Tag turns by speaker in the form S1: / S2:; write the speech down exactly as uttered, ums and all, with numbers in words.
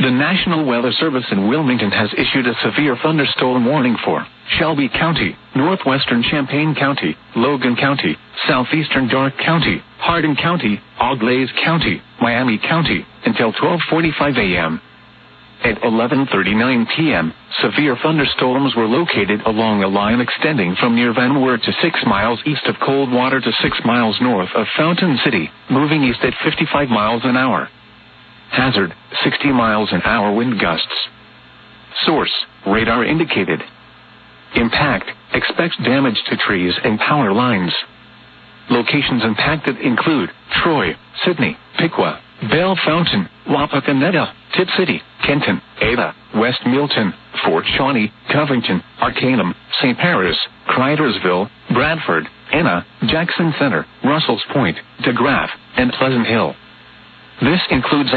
S1: The National Weather Service in Wilmington has issued a severe thunderstorm warning for Shelby County, northwestern Champaign County, Logan County, southeastern Darke County, Hardin County, Auglaize County, Miami County, until twelve forty-five a m At eleven thirty-nine p m, severe thunderstorms were located along a line extending from near Van Wert to six miles east of Coldwater to six miles north of Fountain City, moving east at fifty-five miles an hour. Hazard, sixty miles an hour wind gusts. Source, radar indicated. Impact, expect damage to trees and power lines. Locations impacted include Troy, Sidney, Piqua, Belle Fountain, Wapakoneta, Tip City, Kenton, Ada, West Milton, Fort Shawnee, Covington, Arcanum, Saint Paris, Cridersville, Bradford, Enna, Jackson Center, Russell's Point, DeGraff, and Pleasant Hill. This includes